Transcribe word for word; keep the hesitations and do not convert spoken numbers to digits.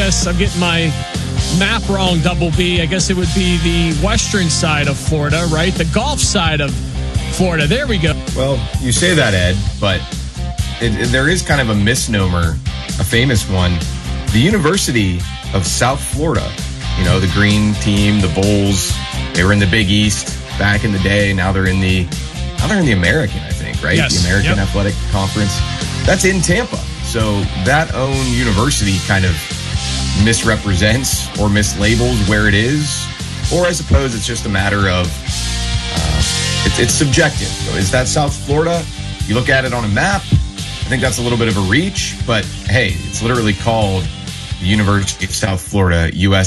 guess I'm getting my map wrong, Double B. I guess it would be the western side of Florida, right? The Gulf side of Florida. There we go. Well, you say that, Ed, but it, it, there is kind of a misnomer, a famous one. The University of South Florida, you know, the green team, the Bulls, they were in the Big East back in the day. Now they're in the, now they're in the American, I think, right? Yes. The American Yep. Athletic Conference. That's in Tampa. So that own university kind of misrepresents or mislabels where it is. Or I suppose it's just a matter of, uh, it's, it's subjective. So is that South Florida? You look at it on a map, I think that's a little bit of a reach. But hey, it's literally called the University of South Florida, U S